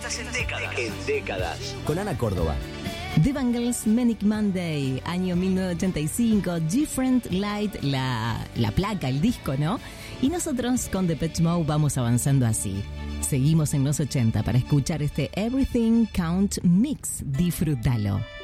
Estás en décadas. En décadas. Con Ana Córdoba. The Bangles, Manic Monday, año 1985, Different Light, la placa, el disco, ¿no? Y nosotros con Depeche Mode vamos avanzando así. Seguimos en los 80 para escuchar este Everything Count Mix. Disfrútalo.